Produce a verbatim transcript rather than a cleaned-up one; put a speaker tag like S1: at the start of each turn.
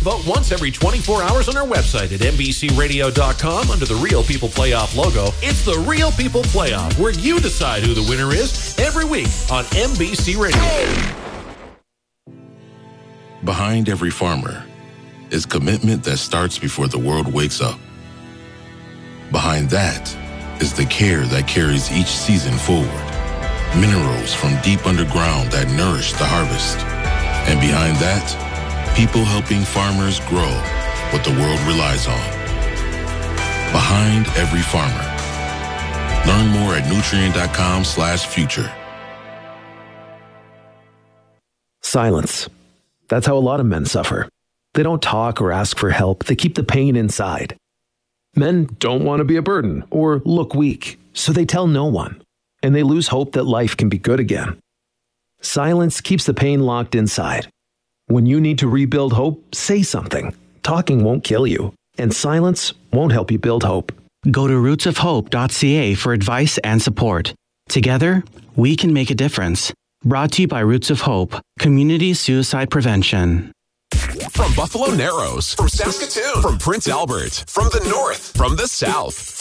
S1: Vote once every twenty-four hours on our website at N B C radio dot com under the Real People Playoff logo. It's the Real People Playoff, where you decide who the winner is every week on N B C Radio.
S2: Behind every farmer is commitment that starts before the world wakes up. Behind that is the care that carries each season forward. Minerals from deep underground that nourish the harvest. And behind that, people helping farmers grow what the world relies on. Behind every farmer. Learn more at Nutrien dot com slash future.
S3: Silence. That's how a lot of men suffer. They don't talk or ask for help. They keep the pain inside. Men don't want to be a burden or look weak, so they tell no one. And they lose hope that life can be good again. Silence keeps the pain locked inside. When you need to rebuild hope, say something. Talking won't kill you, and silence won't help you build hope.
S4: Go to roots of hope dot c a for advice and support. Together, we can make a difference. Brought to you by Roots of Hope, Community Suicide Prevention.
S5: From Buffalo Narrows, from Saskatoon, from Prince Albert, from the north, from the south.